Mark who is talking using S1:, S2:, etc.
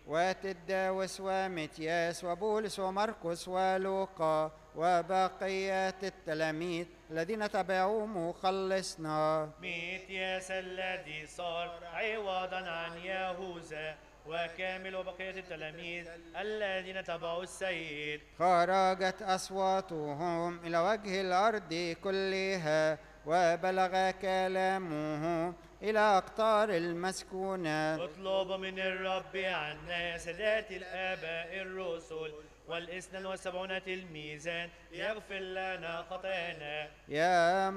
S1: وتداوس ومتياس وبولس ومرقس ولوقا وبقية التلاميذ الذين تبعوه مخلصنا.
S2: متياس الذي صار عوضا عن يهوذا، وكامل وبقية التلاميذ الذين تبعوا السيد.
S1: خرجت أصواتهم إلى وجه الأرض كلها، وبلغ كلامه إلى أقطار المسكونة.
S2: اطلب من الرب عنا سادات الآباء الرسل وال72 تلميذا يغفر لنا خطايانا.
S1: يا